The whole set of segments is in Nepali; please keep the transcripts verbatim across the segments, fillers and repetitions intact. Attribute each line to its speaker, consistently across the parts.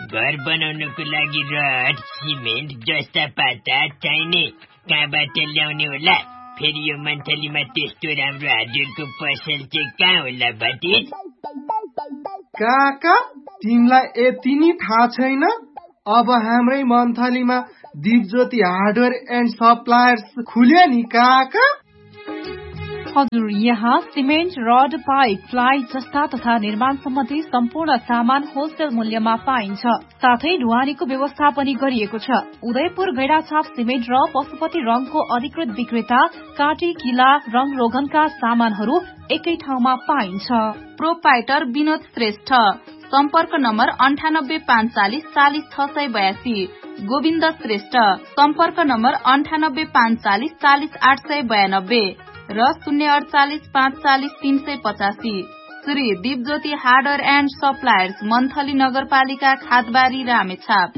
Speaker 1: घर बनाउनको लागि रड, सिमेन्ट जस्ता पाता चाहिने कहाँबाट ल्याउने होला? फेरि यो मन्थलीमा त्यस्तो राम्रो हार्डवेयरको पसल चाहिँ कहाँ होला भतिज?
Speaker 2: काका, तिमीलाई यति नि थाहा छैन? अब हाम्रै मन्थलीमा दिपज्योति हार्डवेयर एन्ड सप्लायर्स खुल्यो नि काका।
Speaker 3: हजुर, यहाँ सिमेन्ट, रड, पाइप, प्लाई जस्ता तथा निर्माण सम्बन्धी सम्पूर्ण सामान होलसेल मूल्यमा पाइन्छ। साथै ढुवानीको व्यवस्था पनि गरिएको छ। उदयपुर गैडाछाप सिमेन्ट र पशुपति रङको अधिकृत विक्रेता काटी किला रङ रोगनका सामानहरू एकै ठाउँमा पाइन्छ।
Speaker 4: प्रोपाइटर विनोद श्रेष्ठ, सम्पर्क नम्बर अन्ठानब्बे पाँच चालिस चालिस छ सय बयासी। गोविन्द श्रेष्ठ, सम्पर्क नम्बर अन्ठानब्बे पाँच चालिस चालिस आठ सय बयानब्बे र शून्य अडचालिस पाँच चालिस तीन सय पचासी। Shri Dipjyoti hardware and suppliers, monthly नगरपालिका, खादबारी, रामेछाप।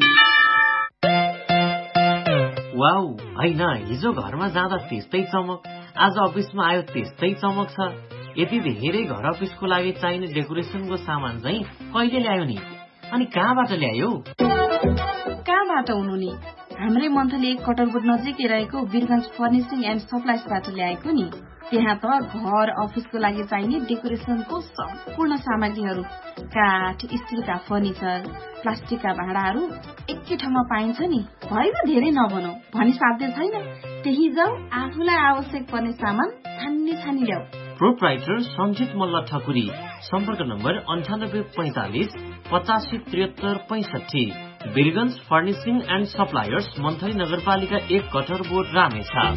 Speaker 5: वाउ, हैन हिजो घरमा जाँदा त्यस्तै चमक, आज अफिसमा आयो त्यस्तै चमक छ। यति धेरै घर अफिसको लागि चाहिने डेकोरेसनको सामान चाहिँ कहिले ल्यायो नि? अनि कहाँबाट ल्यायो?
Speaker 4: कहाँबाट हुनु नि? हाम्रै मन्थली एक कटरबोट नजिकै रहेको वीरगञ्ज फर्निसिङ एन्ड सप्लाइजबाट ल्याएको नि। त्यहाँ त घर अफिसको लागि चाहिने डेकोरेसनको सम्पूर्ण सामग्रीहरू, काठ, स्टिलका फर्निचर, प्लास्टिकका भाँडाहरू एकै ठाउँमा पाइन्छ नि। भएन धेरै नबनाऊ भनी साध्य छैन। त्यही जाऊ, आफूलाई आवश्यक पर्ने सामान छान्ने छानी ल्याऊ।
Speaker 5: प्रोप्राइटर सञ्जित मल्ल ठकुरी, सम्पर्क नम्बर अन्ठानब्बे पैंतालिस पचासी त्रिहत्तर पैंसठी। Birgunj furnishing and suppliers, monthly नगरपालिका एक, कठरबोट, रामेछाप।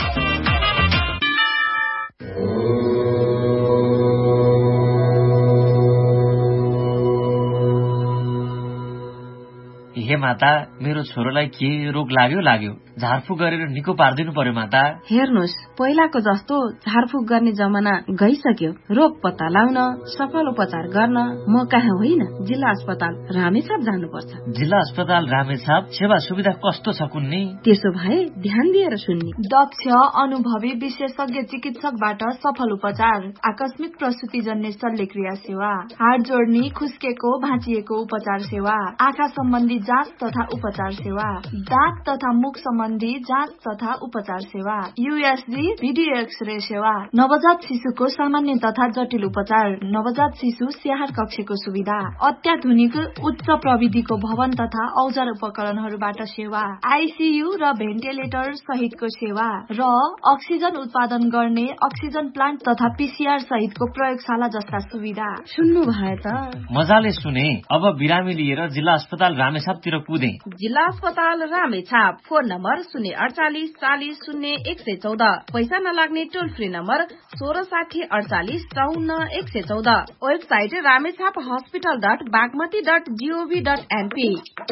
Speaker 5: हे माता, मेरो छोरोलाई के रोग लाग्यो लाग्यो झारफुक गरेर निको पारिदिनु पर्यो माता।
Speaker 4: हेर्नुहोस्, पहिलाको जस्तो झारफुक गर्ने जमाना गइसक्यो। रोग पत्ता लगाउन, सफल उपचार गर्न म कहाँ होइन, जिल्ला अस्पताल रामेछाप जानुपर्छ।
Speaker 5: जिल्ला अस्पताल रामेछाप सेवा सुविधा कस्तो छ कुन्नी?
Speaker 4: त्यसो भए ध्यान दिएर सुन्नी।
Speaker 3: दक्ष अनुभवी विशेषज्ञ चिकित्सकबाट सफल उपचार, आकस्मिक प्रसुति जन्य शल्यक्रिया सेवा, हाड जोड्ने, खुस्केको भाँचिएको उपचार सेवा, आँखा सम्बन्धी जाँच तथा उपचार सेवा, दाँत तथा मुख सम्बन्धी जाँच तथा उपचार सेवा, यूएसजी भिडियो एक्सरे सेवा, नवजात शिशुको सामान्य तथा जटिल उपचार, नवजात शिशु स्याहार कक्षको सुविधा, अत्याधुनिक उच्च प्रविधिको भवन तथा औजार उपकरणहरूबाट सेवा, आईसीयू र भेन्टिलेटर सहितको सेवा र अक्सिजन उत्पादन गर्ने अक्सिजन प्लान्ट तथा पीसीआर सहितको प्रयोगशाला जस्ता सुविधा।
Speaker 4: सुन्नु भए त?
Speaker 5: मजाले सुने। अब बिरामी लिएर जिल्ला अस्पताल रामेछापतिर कुदे।
Speaker 4: जिल्ला अस्पताल रामेछाप, फोन नम्बर शून्य अडचालिस चालिस शून्य एक सय चौध। पैसा नलाग्ने टोल फ्री नम्बर सोह्र साठी अडचालिस चौन्न एक सय चौध। Website Ramechhap hospital dot Bagmati dot gov dot NP.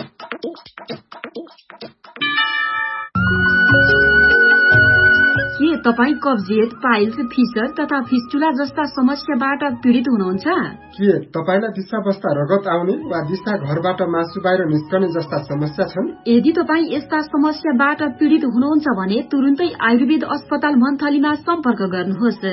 Speaker 4: के तपाईँ कब्जियत, पाइल्स, फिसर तथा फिस्टुला जस्ता समस्याबाट पीड़ित हुनुहुन्छ?
Speaker 2: के तपाईलाई दिशा बस्दा रगत आउने वा दिशा घरबाट मासु बाहिर निस्कने जस्ता समस्या छन्?
Speaker 4: यदि तपाईँ यस्ता समस्याबाट पीड़ित हुनुहुन्छ भने तुरुन्तै आयुर्वेद अस्पताल मन्थलीमा सम्पर्क गर्नुहोस्।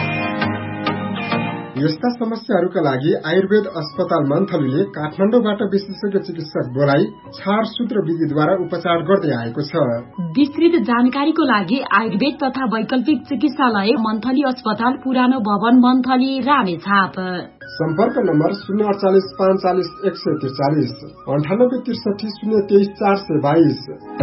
Speaker 2: यस्ता समस्याहरूका लागि आयुर्वेद अस्पताल मन्थलीले काठमाडौँबाट विशेषज्ञ चिकित्सक बोलाई छारसूत्र विधिद्वारा उपचार गर्दै आएको छ।
Speaker 4: विस्तृत जानकारीको लागि आयुर्वेद तथा वैकल्पिक चिकित्सालय मन्थली अस्पताल, पुरानो भवन, मन्थली, रामेछाप।
Speaker 2: सम्पर्क नम्बर शून्य अडचालिस पाँच चालिस एक सय त्रिचालिस, अन्ठानब्बे त्रिसठी शून्य तेइस चार सय बाइस।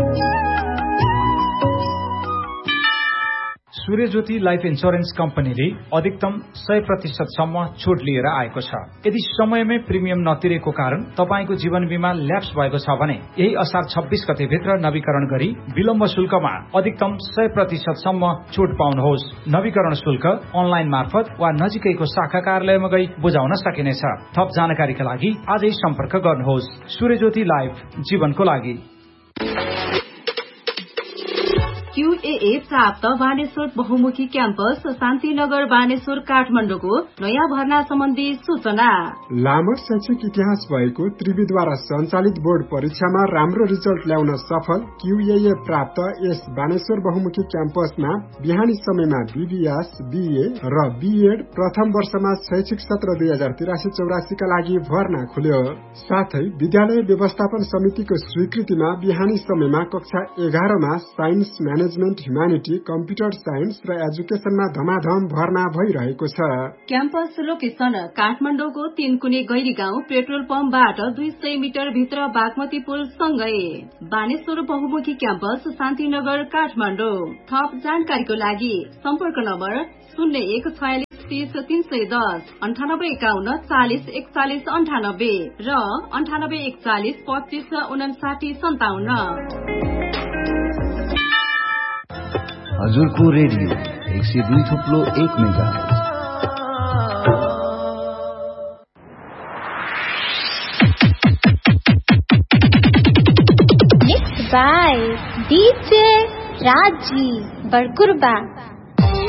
Speaker 6: सूर्यज्योति लाइफ इन्स्योरेन्स कम्पनीले अधिकतम सय प्रतिशत सम्म छुट लिएर आएको छ। यदि समयमै प्रिमियम नतिरेको कारण तपाईको जीवन बीमा ल्याप्स भएको छ भने यही असार छब्बीस गते भित्र नवीकरण गरी विलम्ब शुल्कमा अधिकतम सय प्रतिशत सम्म छुट पाउनुहोस्। नवीकरण शुल्क अनलाइन मार्फत वा नजिकैको शाखा कार्यालयमा गई बुझाउन सकिनेछ। थप जानकारीका लागि आजै सम्पर्क गर्नुहोस्। सूर्यज्योति लाइफ, जीवनको लागि।
Speaker 7: क्यूएए प्राप्त बानेश्वर बहुमुखी क्याम्पस शान्तिनगर बानेश्वर काठमाडौँको नयाँ भर्ना सम्बन्धी सूचना।
Speaker 8: लामो शैक्षिक इतिहास भएको त्रिविद्वारा सञ्चालित बोर्ड परीक्षामा राम्रो रिजल्ट ल्याउन सफल क्यूएए प्राप्त यस बानेश्वर बहुमुखी क्याम्पसमा बिहानी समयमा बीबीएस, बीए र बीएड प्रथम वर्षमा शैक्षिक सत्र दुई हजार तिरासी चौरासी का लागि भर्ना खुल्यो। साथै विद्यालय व्यवस्थापन समितिको स्वीकृतिमा बिहानी समयमा कक्षा एघारमा साइन्स, म्यानेजमेन्ट, ह्युमानिटी, कम्प्युटर साइन्स र एजुकेशनमा धमाधम भर्ना भइरहेको छ।
Speaker 7: क्याम्पस लोकेसन काठमाडौँको तीनकुने गैरी गाउँ पेट्रोल पम्पबाट दुई सय मिटर भित्र बागमती पुल सँगै बानेश्वर बहुमुखी क्याम्पस शान्तिनगर काठमाडौँ। थप जानकारीको लागि सम्पर्क नम्बर शून्य एक छयालिस तीस तीन सय दस अन्ठानब्बे एकाउन्न चालिस एकचालिस अन्ठानब्बे र अन्ठानब्बे एकचालिस पच्चिस उनासाठी सन्ताउन्न।
Speaker 9: हजुरको रेडियो एक सय दुई थुप्लो एक mega
Speaker 10: by D J Raji Barkurba।